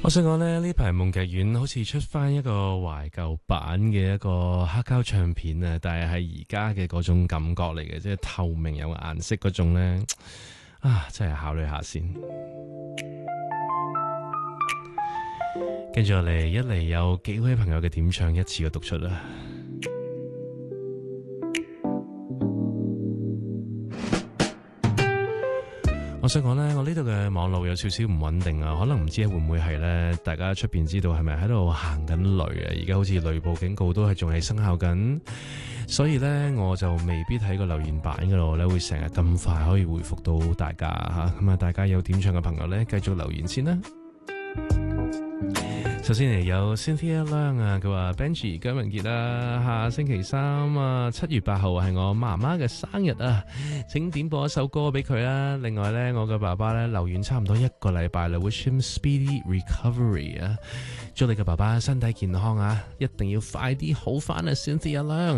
我想講呢排夢劇院好似出翻一個懷舊版嘅一個黑膠唱片啊，但係而家嘅嗰種感覺嚟嘅，即係透明有顏色嗰種呢，真係考慮下先。跟住落嚟，一嚟有幾位朋友嘅點唱，一次過讀出啦。我想講呢，我呢度嘅網絡有少少唔穩定啊，可能唔知會唔會係呢？大家出邊知道係咪喺度行緊雷啊？而家好似雷暴警告都係仲係生效緊，所以呢，我就未必喺個留言板嗰度呢會成日咁快可以回覆到大家吓。咁啊，大家有點唱嘅朋友呢，繼續留言先啦。首先嚟有 Cynthia Lang 啊，佢話 Benji 姜文傑啊，下星期三啊7月8號係我媽媽嘅生日啊，請點播一首歌俾佢啦。另外呢，我嘅爸爸呢留院差唔多1個禮拜啦 ，wish him speedy recovery 啊，祝你嘅爸爸身體健康啊，一定要快啲好返啊 Cynthia Lang。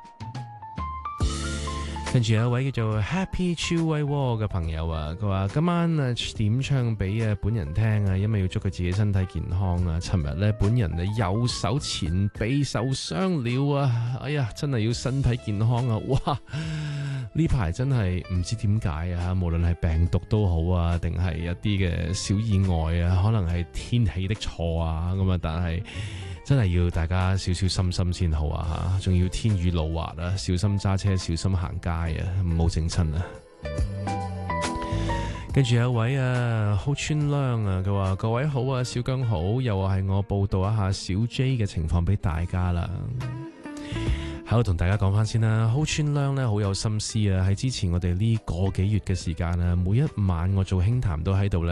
跟住有一位叫做 Happy Chewy Wall 嘅朋友啊，佢話今晚點唱俾本人聽啊，因為要祝佢自己身體健康啊。尋日呢，本人右手前臂受傷了啊，哎呀，真係要身體健康啊！哇，呢排真係唔知點解啊，無論係病毒都好啊，定係一啲嘅小意外啊，可能係天氣的錯啊，咁啊，但係真係要大家小小心心先好啊吓，仲要天雨路滑啊，小心揸車，小心行街啊，唔好整親啊。跟住有一位好村亮啊，佢話各位好啊，小姜好，又話係我報道一下小 J 嘅情況俾大家啦。喺度同大家講翻先啦，好村亮呢好有心思啊！喺之前我哋呢個幾月嘅時間啊，每一晚我做輕談都喺度呢，